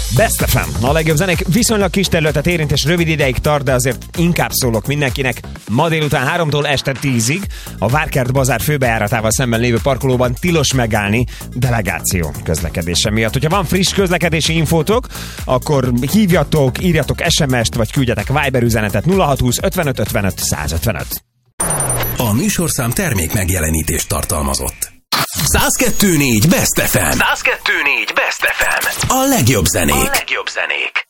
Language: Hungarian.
Best FM. A legjobb zenék viszonylag kis területet érint és rövid ideig tart, de azért inkább szólok mindenkinek. Ma délután 3-tól este 10-ig a Várkert bazár főbejáratával szemben lévő parkolóban tilos megállni delegáció közlekedése miatt. Hogyha van friss közlekedési infótok, akkor hívjatok, írjatok SMS-t, vagy küldjetek Viber üzenetet 0620 55 55 155. A műsorszám termék megjelenítést tartalmazott. 102.4 Best FM. 102.4 Best FM. A legjobb zenék.